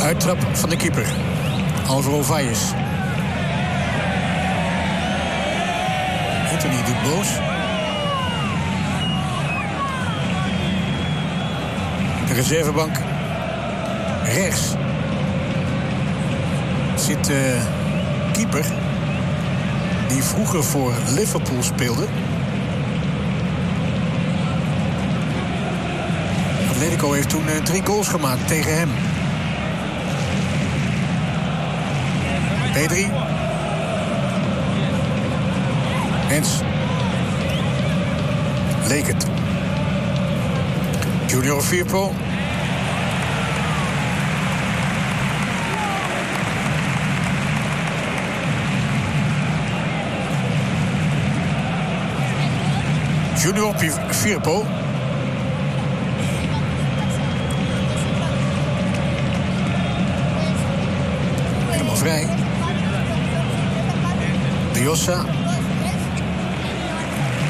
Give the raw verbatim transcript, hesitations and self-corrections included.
Uittrap van de keeper. Alvaro Valles. Anthony doet boos. De reservebank. Rechts. Zit de keeper. Die vroeger voor Liverpool speelde. Atletico heeft toen uh, drie goals gemaakt tegen hem. Pedri. Hens. Leek het. Junior Firpo. Junior Firpo. Helemaal vrij. Diossa.